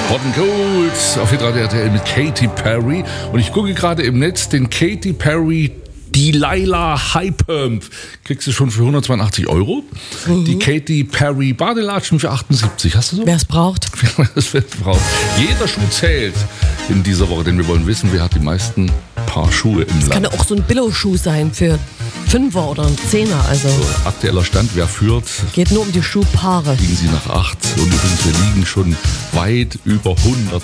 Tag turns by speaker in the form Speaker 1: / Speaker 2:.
Speaker 1: Hot and Cold auf Hitradio RTL mit Katy Perry. Und ich gucke gerade im Netz den Katy Perry Delilah High Pump. Kriegst du schon für 182 €. Die Katy Perry Badelatschen für 78. Hast du so?
Speaker 2: Wer es braucht.
Speaker 1: Jeder Schuh zählt in dieser Woche, denn wir wollen wissen, wer hat die meisten Paar Schuhe im
Speaker 2: Das
Speaker 1: Land.
Speaker 2: kann ja auch so ein Billo-Schuh sein für 5er oder ein 10er. Also
Speaker 1: So, aktueller Stand, wer führt?
Speaker 2: geht nur um die Schuhpaare.
Speaker 1: Liegen sie nach 8. Und übrigens, wir liegen schon weit über 100